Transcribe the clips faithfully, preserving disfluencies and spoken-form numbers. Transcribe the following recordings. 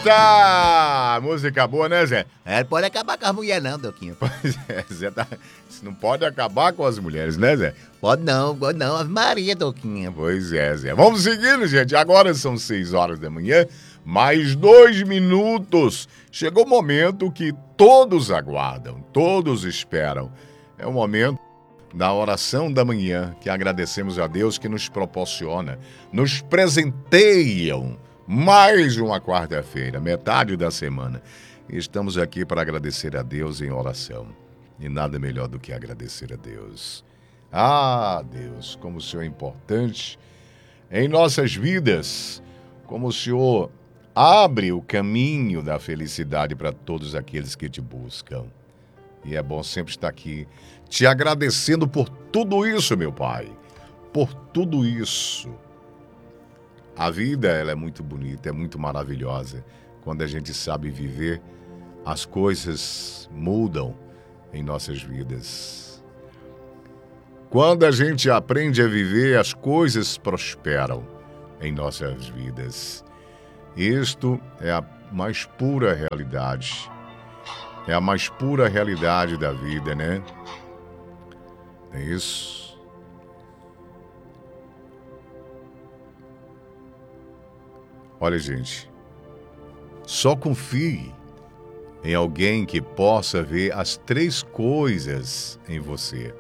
Eita! Música boa, né, Zé? É, não pode acabar com as mulheres não, Doquinho. Pois é, Zé, tá... Isso não pode acabar com as mulheres, né, Zé? Pode não, pode não. Ave Maria, Doquinho. Pois é, Zé. Vamos seguindo, gente. Agora são seis horas da manhã, mais dois minutos. Chegou o momento que todos aguardam, todos esperam. É o momento da oração da manhã, que agradecemos a Deus que nos proporciona, nos presenteiam mais uma quarta-feira, metade da semana. Estamos aqui para agradecer a Deus em oração. E nada melhor do que agradecer a Deus. Ah, Deus, como o Senhor é importante em nossas vidas, como o Senhor abre o caminho da felicidade para todos aqueles que te buscam. E é bom sempre estar aqui te agradecendo por tudo isso, meu Pai, por tudo isso. A vida, ela é muito bonita, é muito maravilhosa. Quando a gente sabe viver, as coisas mudam em nossas vidas. Quando a gente aprende a viver, as coisas prosperam em nossas vidas. Isto é a mais pura realidade. É a mais pura realidade da vida, né? É isso. Olha, gente, só confie em alguém que possa ver as três coisas em você.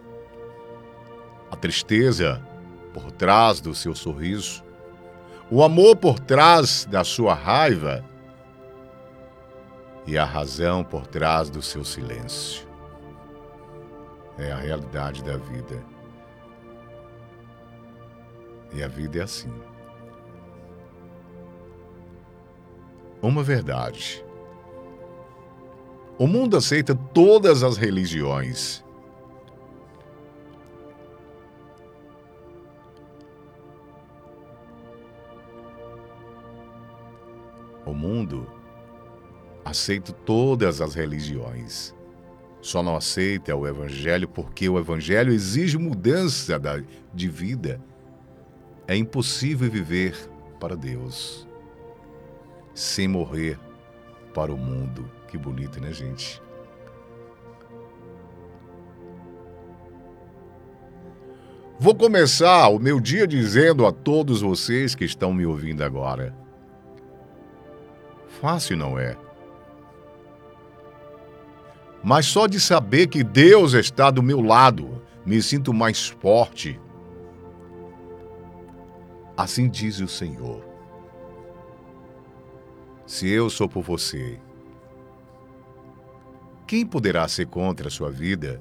A tristeza por trás do seu sorriso, o amor por trás da sua raiva e a razão por trás do seu silêncio. É a realidade da vida. E a vida é assim. Uma verdade. O mundo aceita todas as religiões. O mundo aceita todas as religiões. Só não aceita o Evangelho porque o Evangelho exige mudança de vida. É impossível viver para Deus sem morrer para o mundo. Que bonito, né, gente? Vou começar o meu dia dizendo a todos vocês que estão me ouvindo agora. Fácil não é. Mas só de saber que Deus está do meu lado, me sinto mais forte. Assim diz o Senhor. Se eu sou por você, quem poderá ser contra a sua vida?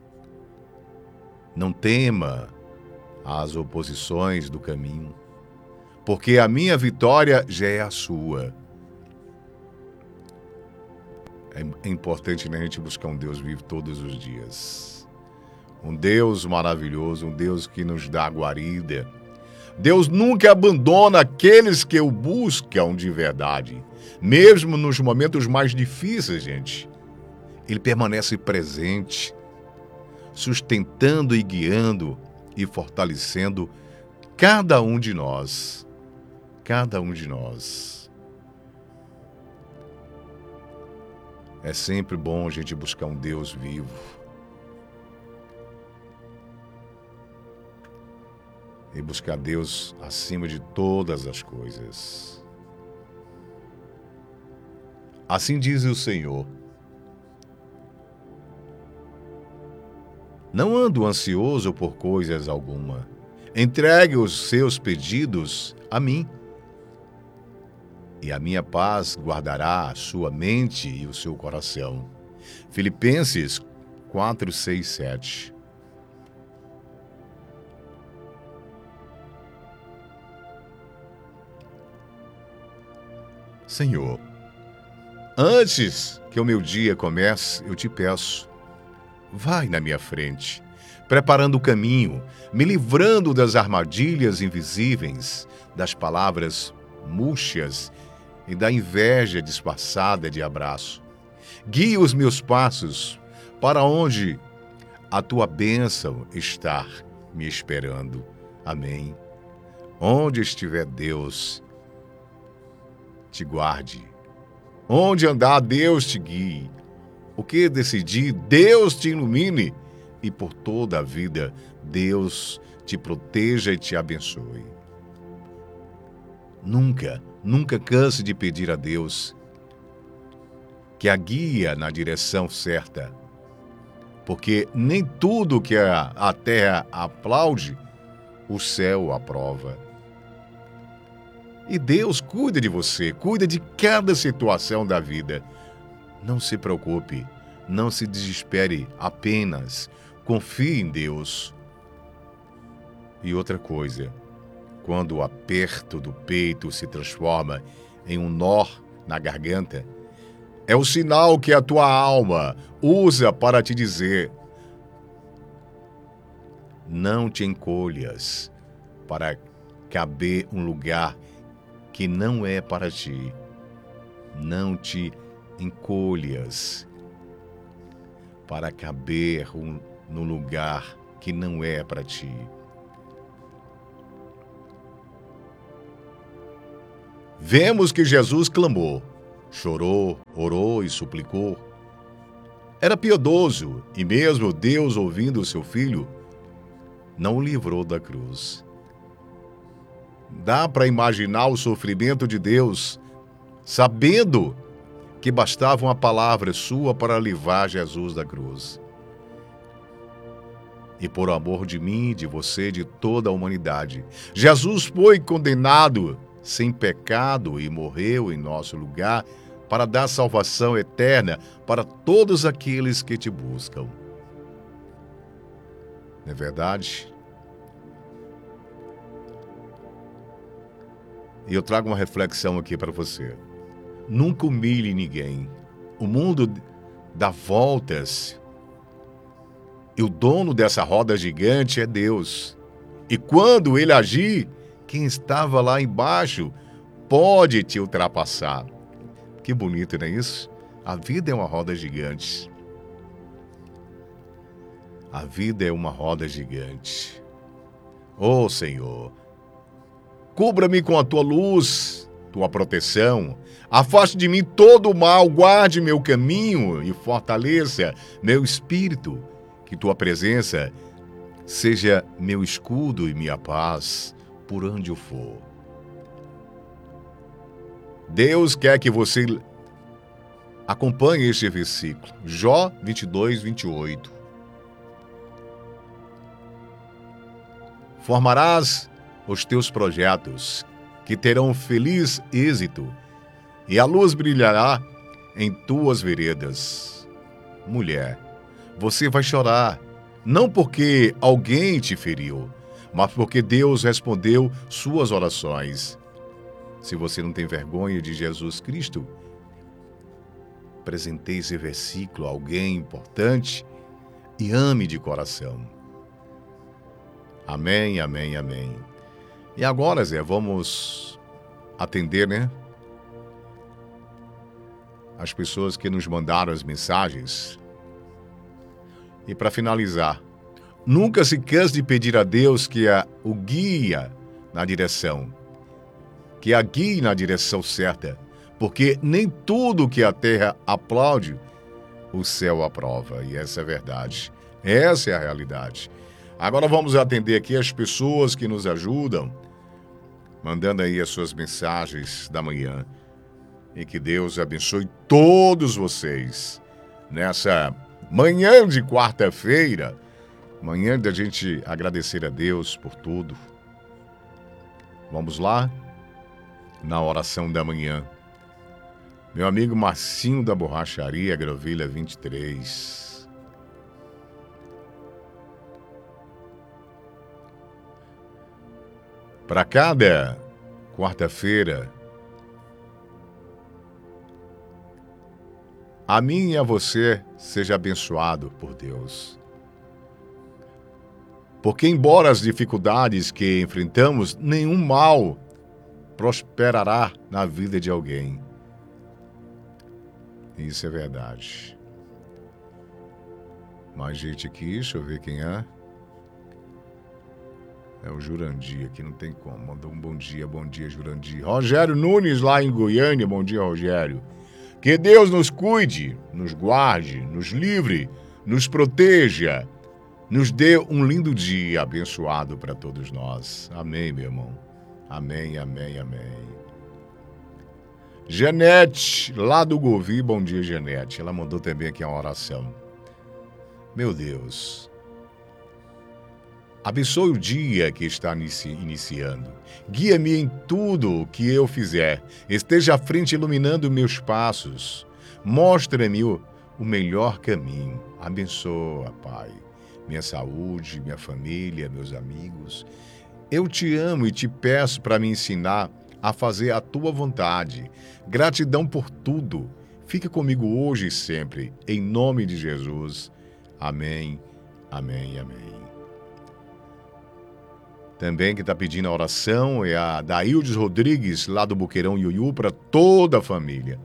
Não tema as oposições do caminho, porque a minha vitória já é a sua. É importante, né, a gente buscar um Deus vivo todos os dias. Um Deus maravilhoso, um Deus que nos dá guarida. Deus nunca abandona aqueles que o buscam de verdade. Mesmo nos momentos mais difíceis, gente. Ele permanece presente, sustentando e guiando e fortalecendo cada um de nós. Cada um de nós. É sempre bom a gente buscar um Deus vivo. E buscar Deus acima de todas as coisas. Assim diz o Senhor. Não ando ansioso por coisas alguma. Entregue os seus pedidos a mim. E a minha paz guardará a sua mente e o seu coração. Filipenses quatro, seis, sete. Senhor, antes que o meu dia comece, eu te peço, vai na minha frente, preparando o caminho, me livrando das armadilhas invisíveis, das palavras murchas e da inveja disfarçada de abraço. Guia os meus passos para onde a tua bênção está me esperando. Amém. Onde estiver Deus, te guarde. Onde andar, Deus te guie. O que decidir, Deus te ilumine. E por toda a vida, Deus te proteja e te abençoe. Nunca, nunca canse de pedir a Deus que a guia na direção certa. Porque nem tudo que a, a terra aplaude, o céu aprova. E Deus cuida de você, cuida de cada situação da vida. Não se preocupe, não se desespere, apenas confie em Deus. E outra coisa, quando o aperto do peito se transforma em um nó na garganta, é o sinal que a tua alma usa para te dizer: não te encolhas para caber um lugar que não é para ti. Não te encolhas para caber um, no lugar que não é para ti. Vemos que Jesus clamou, chorou, orou e suplicou. Era piedoso e mesmo Deus, ouvindo o seu filho, não o livrou da cruz. Dá para imaginar o sofrimento de Deus, sabendo que bastava uma palavra sua para livrar Jesus da cruz. E por amor de mim, de você, de toda a humanidade, Jesus foi condenado sem pecado e morreu em nosso lugar para dar salvação eterna para todos aqueles que te buscam. Não é verdade? E eu trago uma reflexão aqui para você. Nunca humilhe ninguém. O mundo dá voltas. E o dono dessa roda gigante é Deus. E quando ele agir, quem estava lá embaixo pode te ultrapassar. Que bonito, não é isso? A vida é uma roda gigante. A vida é uma roda gigante. Oh, Senhor, cubra-me com a tua luz, tua proteção. Afaste de mim todo o mal, guarde meu caminho e fortaleça meu espírito. Que tua presença seja meu escudo e minha paz por onde eu for. Deus quer que você acompanhe este versículo. Jó vinte e dois, vinte e oito. Formarás os teus projetos, que terão feliz êxito, e a luz brilhará em tuas veredas. Mulher, você vai chorar, não porque alguém te feriu, mas porque Deus respondeu suas orações. Se você não tem vergonha de Jesus Cristo, apresentei esse versículo a alguém importante e ame de coração. Amém, amém, amém. E agora, Zé, vamos atender, né? As pessoas que nos mandaram as mensagens. E para finalizar, nunca se canse de pedir a Deus que a, o guia na direção, que a guie na direção certa, porque nem tudo que a terra aplaude, o céu aprova. E essa é a verdade. Essa é a realidade. Agora vamos atender aqui as pessoas que nos ajudam, mandando aí as suas mensagens da manhã. E que Deus abençoe todos vocês nessa manhã de quarta-feira, manhã da gente agradecer a Deus por tudo. Vamos lá? Na oração da manhã. Meu amigo Marcinho da Borracharia, Agrovilha vinte e três. Para cada quarta-feira, a mim e a você seja abençoado por Deus. Porque embora as dificuldades que enfrentamos, nenhum mal prosperará na vida de alguém. Isso é verdade. Mais gente aqui, deixa eu ver quem é. É o Jurandir aqui, não tem como. Mandou um bom dia, bom dia, Jurandir. Rogério Nunes, lá em Goiânia. Bom dia, Rogério. Que Deus nos cuide, nos guarde, nos livre, nos proteja, nos dê um lindo dia abençoado para todos nós. Amém, meu irmão. Amém, amém, amém. Janete, lá do Govi. Bom dia, Janete. Ela mandou também aqui uma oração. Meu Deus, abençoe o dia que está inici- iniciando. Guia-me em tudo o que eu fizer. Esteja à frente iluminando meus passos. Mostra-me o, o melhor caminho. Abençoa, Pai, minha saúde, minha família, meus amigos. Eu te amo e te peço para me ensinar a fazer a tua vontade. Gratidão por tudo. Fica comigo hoje e sempre. Em nome de Jesus. Amém, amém, amém. Também que está pedindo a oração é a Daildes Rodrigues, lá do Boqueirão Iuiú, para toda a família.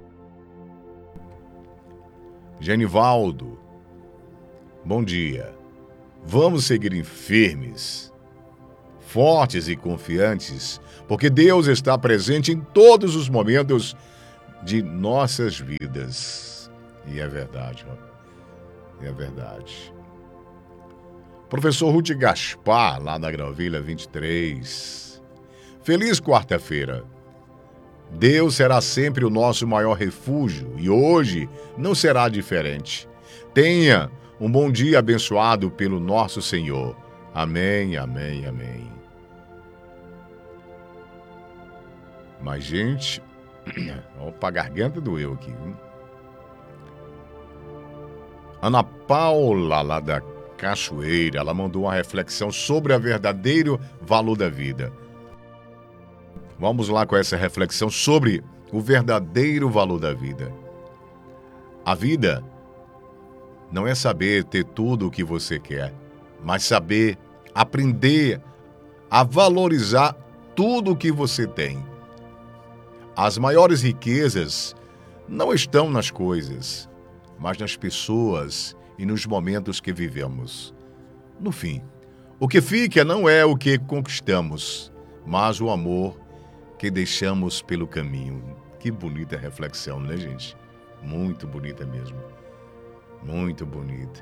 Genivaldo, bom dia. Vamos seguir firmes, fortes e confiantes, porque Deus está presente em todos os momentos de nossas vidas. E é verdade, ó. É verdade. Professor Ruth Gaspar, lá na Granvila vinte e três. Feliz quarta-feira. Deus será sempre o nosso maior refúgio e hoje não será diferente. Tenha um bom dia abençoado pelo nosso Senhor. Amém, amém, amém. Mas, gente, opa, a garganta doeu aqui. Viu? Ana Paula, lá da Cachoeira, ela mandou uma reflexão sobre o verdadeiro valor da vida. Vamos lá com essa reflexão sobre o verdadeiro valor da vida. A vida não é saber ter tudo o que você quer, mas saber aprender a valorizar tudo o que você tem. As maiores riquezas não estão nas coisas, mas nas pessoas e nos momentos que vivemos. No fim, o que fica não é o que conquistamos, mas o amor que deixamos pelo caminho. Que bonita reflexão, né, gente? Muito bonita mesmo. Muito bonita.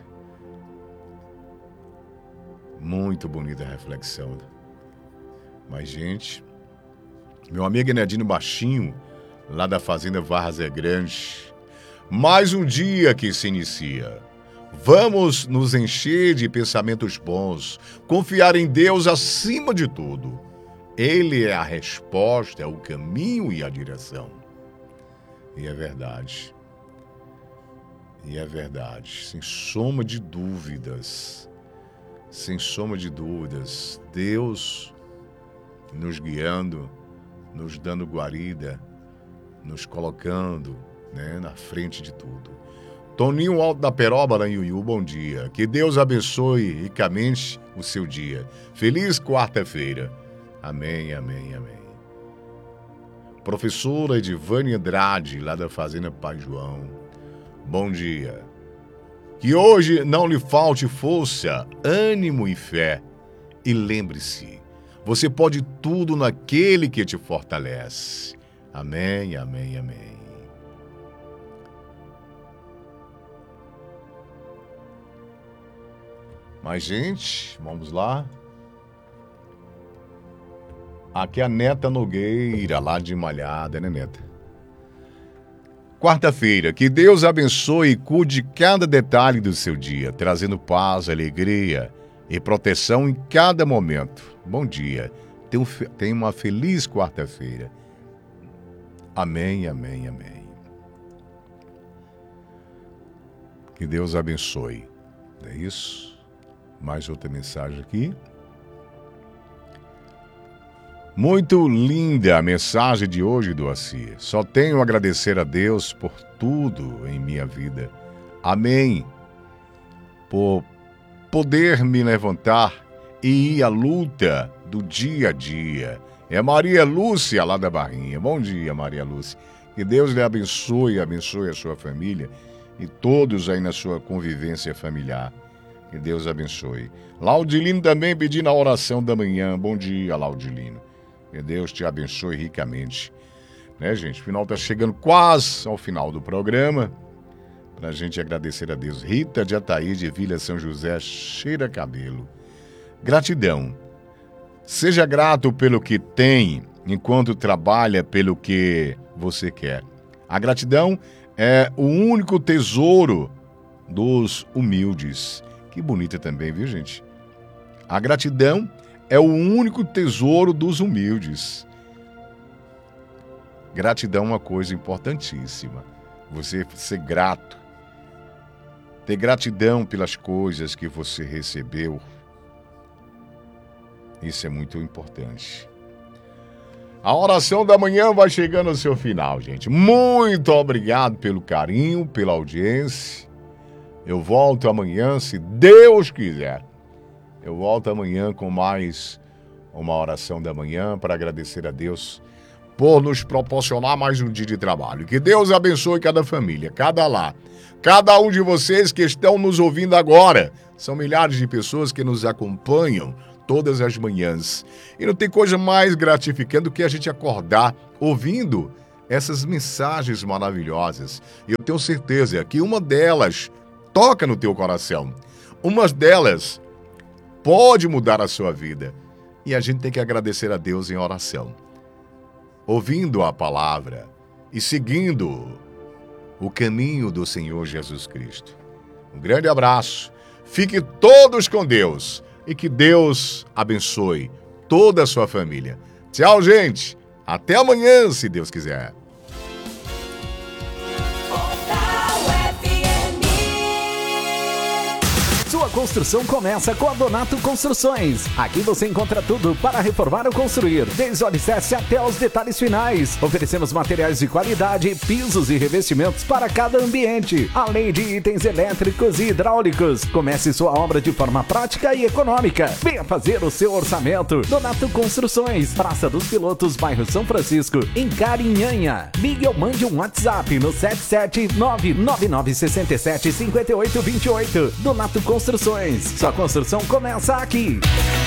Muito bonita a reflexão. Mas, gente, meu amigo Enedino Baixinho, lá da Fazenda Várzea Grande, mais um dia que se inicia. Vamos nos encher de pensamentos bons, confiar em Deus acima de tudo. Ele é a resposta, é o caminho e a direção. E é verdade. E é verdade. Sem soma de dúvidas. Sem soma de dúvidas. Deus nos guiando, nos dando guarida, nos colocando, né, na frente de tudo. Toninho Alto da Peroba, lá em Iuiú, bom dia. Que Deus abençoe ricamente o seu dia. Feliz quarta-feira. Amém, amém, amém. Professora Edivane Andrade, lá da Fazenda Pai João, bom dia. Que hoje não lhe falte força, ânimo e fé. E lembre-se, você pode tudo naquele que te fortalece. Amém, amém, amém. Mas, gente, vamos lá. Aqui é a Neta Nogueira, lá de Malhada, né, Neta? Quarta-feira, que Deus abençoe e cuide cada detalhe do seu dia, trazendo paz, alegria e proteção em cada momento. Bom dia. Tenha uma feliz quarta-feira. Amém, amém, amém. Que Deus abençoe. É isso? Mais outra mensagem aqui. Muito linda a mensagem de hoje do Assi. Só tenho a agradecer a Deus por tudo em minha vida. Amém. Por poder me levantar e ir à luta do dia a dia. É Maria Lúcia, lá da Barrinha. Bom dia, Maria Lúcia. Que Deus lhe abençoe, abençoe a sua família e todos aí na sua convivência familiar. Que Deus abençoe. Laudilino também pedindo a oração da manhã. Bom dia, Laudilino. Que Deus te abençoe ricamente. Né, gente? O final está chegando quase ao final do programa. Para a gente agradecer a Deus. Rita de Ataí, de Vila São José, cheira cabelo. Gratidão. Seja grato pelo que tem, enquanto trabalha pelo que você quer. A gratidão é o único tesouro dos humildes. Que bonita também, viu, gente? A gratidão é o único tesouro dos humildes. Gratidão é uma coisa importantíssima. Você ser grato. Ter gratidão pelas coisas que você recebeu. Isso é muito importante. A oração da manhã vai chegando ao seu final, gente. Muito obrigado pelo carinho, pela audiência. Eu volto amanhã, se Deus quiser. Eu volto amanhã com mais uma oração da manhã para agradecer a Deus por nos proporcionar mais um dia de trabalho. Que Deus abençoe cada família, cada lar, cada um de vocês que estão nos ouvindo agora. São milhares de pessoas que nos acompanham todas as manhãs. E não tem coisa mais gratificante do que a gente acordar ouvindo essas mensagens maravilhosas. E eu tenho certeza que uma delas toca no teu coração. Uma delas pode mudar a sua vida. E a gente tem que agradecer a Deus em oração. Ouvindo a palavra e seguindo o caminho do Senhor Jesus Cristo. Um grande abraço. Fique todos com Deus. E que Deus abençoe toda a sua família. Tchau, gente. Até amanhã, se Deus quiser. Sua construção começa com a Donato Construções. Aqui você encontra tudo para reformar ou construir, desde o alicerce até os detalhes finais. Oferecemos materiais de qualidade, pisos e revestimentos para cada ambiente, além de itens elétricos e hidráulicos. Comece sua obra de forma prática e econômica. Venha fazer o seu orçamento. Donato Construções, Praça dos Pilotos, bairro São Francisco, em Carinhanha. Ligue ou mande um WhatsApp no sete sete nove nove nove seis sete cinco oito dois oito. Donato Construções. Sua construção começa aqui.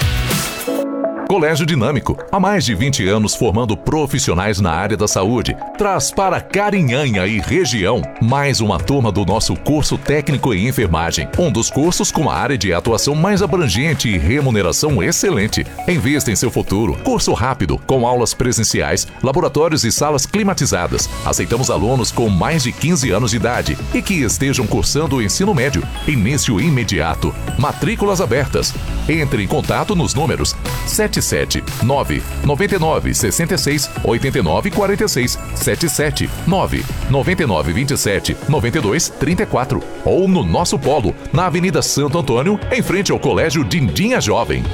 Colégio Dinâmico, há mais de vinte anos formando profissionais na área da saúde, traz para Carinhanha e região mais uma turma do nosso curso técnico em enfermagem. Um dos cursos com a área de atuação mais abrangente e remuneração excelente. Invista em seu futuro. Curso rápido, com aulas presenciais, laboratórios e salas climatizadas. Aceitamos alunos com mais de quinze anos de idade e que estejam cursando o ensino médio. Início imediato. Matrículas abertas. Entre em contato nos números sete sete nove nove nove seis seis oito nove quatro seis, sete sete nove nove nove dois sete nove dois três quatro ou no nosso polo, na Avenida Santo Antônio, em frente ao Colégio Dindinha Jovem.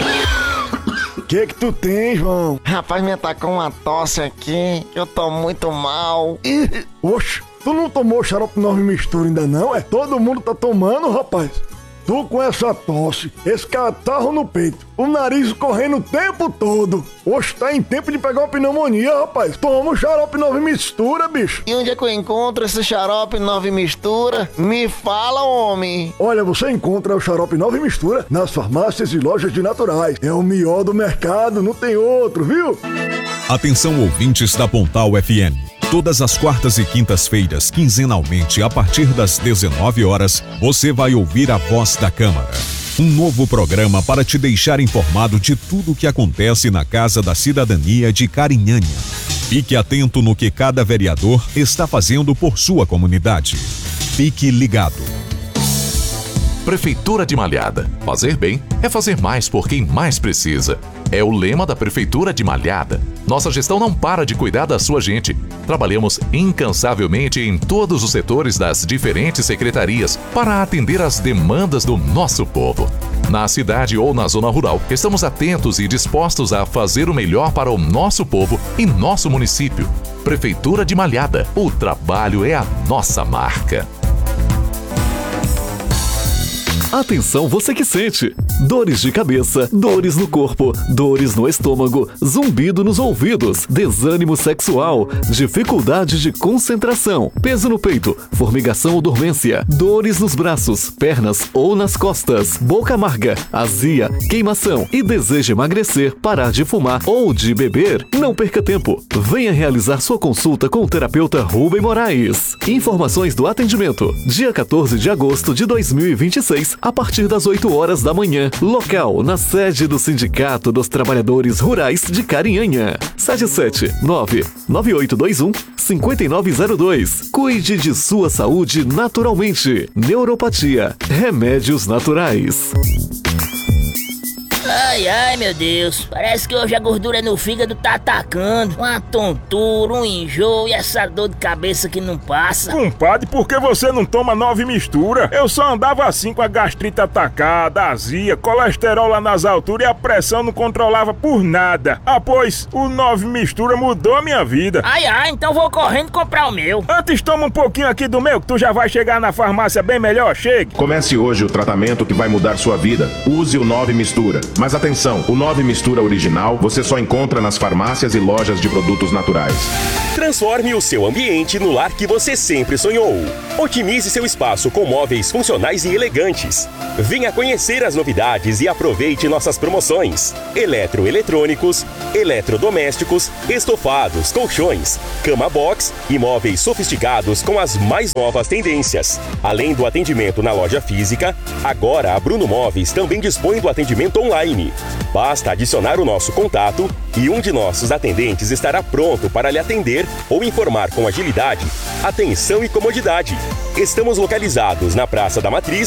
Que que tu tem, João? Rapaz, me atacou uma tosse aqui, eu tô muito mal. Oxe, tu não tomou xarope nove mistura ainda não, é? Todo mundo tá tomando, rapaz. Tu com essa tosse, esse catarro no peito, o nariz correndo o tempo todo. Oxe, tá em tempo de pegar uma pneumonia, rapaz. Toma o xarope nove mistura, bicho. E onde é que eu encontro esse xarope nove mistura? Me fala, homem. Olha, você encontra o xarope nove mistura nas farmácias e lojas de naturais. É o melhor do mercado, não tem outro, viu? Atenção, ouvintes da Pontal F M. Todas as quartas e quintas-feiras, quinzenalmente, a partir das dezenove horas, você vai ouvir a Voz da Câmara. Um novo programa para te deixar informado de tudo o que acontece na Casa da Cidadania de Carinhanha. Fique atento no que cada vereador está fazendo por sua comunidade. Fique ligado. Prefeitura de Malhada. Fazer bem é fazer mais por quem mais precisa. É o lema da Prefeitura de Malhada. Nossa gestão não para de cuidar da sua gente. Trabalhamos incansavelmente em todos os setores das diferentes secretarias para atender às demandas do nosso povo. Na cidade ou na zona rural, estamos atentos e dispostos a fazer o melhor para o nosso povo e nosso município. Prefeitura de Malhada. O trabalho é a nossa marca. Atenção você que sente dores de cabeça, dores no corpo, dores no estômago, zumbido nos ouvidos, desânimo sexual, dificuldade de concentração, peso no peito, formigação ou dormência, dores nos braços, pernas ou nas costas, boca amarga, azia, queimação e deseja emagrecer, parar de fumar ou de beber. Não perca tempo. Venha realizar sua consulta com o terapeuta Rubem Moraes. Informações do atendimento. Dia quatorze de agosto de dois mil e vinte e seis, a partir das oito horas da manhã. Local na sede do Sindicato dos Trabalhadores Rurais de Carinhanha. sete sete nove nove oito dois um cinco nove zero dois. Cuide de sua saúde naturalmente. Neuropatia. Remédios naturais. Ai, ai, meu Deus. Parece que hoje a gordura no fígado tá atacando. Uma tontura, um enjoo e essa dor de cabeça que não passa. Compadre, por que você não toma nove mistura? Eu só andava assim com a gastrite atacada, azia, colesterol lá nas alturas e a pressão não controlava por nada. Ah, pois, o nove mistura mudou a minha vida. Ai, ai, então vou correndo comprar o meu. Antes toma um pouquinho aqui do meu, que tu já vai chegar na farmácia bem melhor. Chegue. Comece hoje o tratamento que vai mudar sua vida. Use o nove mistura. Mas atenção, o nove mistura original você só encontra nas farmácias e lojas de produtos naturais. Transforme o seu ambiente no lar que você sempre sonhou. Otimize seu espaço com móveis funcionais e elegantes. Venha conhecer as novidades e aproveite nossas promoções. Eletroeletrônicos, eletrodomésticos, estofados, colchões, cama box e móveis sofisticados com as mais novas tendências. Além do atendimento na loja física, agora a Bruno Móveis também dispõe do atendimento online. Basta adicionar o nosso contato e um de nossos atendentes estará pronto para lhe atender ou informar com agilidade, atenção e comodidade. Estamos localizados na Praça da Matriz,